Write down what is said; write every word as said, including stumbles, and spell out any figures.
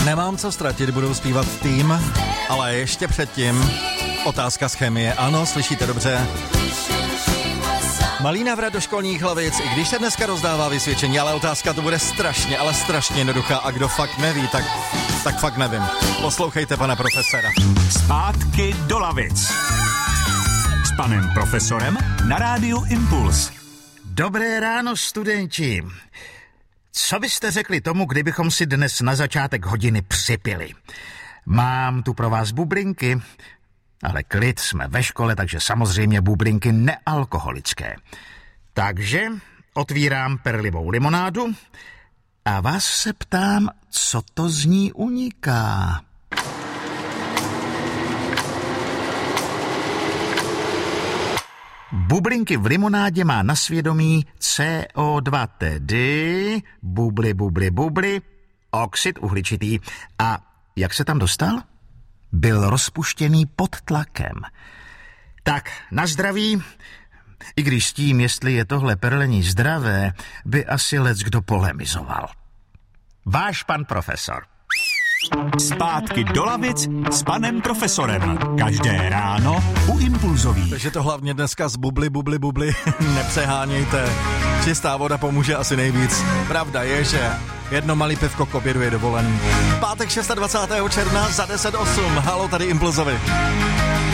Nemám co ztratit, budou zpívat tým, ale ještě předtím otázka z chemie. Ano, slyšíte dobře. Malý návrat do školních hlavic, i když se dneska rozdává vysvědčení, ale otázka to bude strašně, ale strašně jednoduchá a kdo fakt neví, tak, tak fakt nevím. Poslouchejte pana profesora. Zpátky do lavic. S panem profesorem na rádiu Impuls. Dobré ráno, studenti. Co byste řekli tomu, kdybychom si dnes na začátek hodiny připili? Mám tu pro vás bublinky, ale klid, jsme ve škole, takže samozřejmě bublinky nealkoholické. Takže otvírám perlivou limonádu a vás se ptám, co to z ní uniká. Bublinky v limonádě má na svědomí C O dva, tedy bubly, bubly, bubly, oxid uhličitý. A jak se tam dostal? Byl rozpuštěný pod tlakem. Tak, na zdraví, i když s tím, jestli je tohle perlení zdravé, by asi leckdo polemizoval. Váš pan profesor. Zpátky do lavic s panem profesorem. Každé ráno u Impulzových. Takže to hlavně dneska z bubly, bubly, bubly nepřehánějte. Čistá voda pomůže asi nejvíc. Pravda je, že jedno malý pivko k obědu je dovolený. Pátek dvacátého šestého června za deset osm. Halo, tady Impulzovi.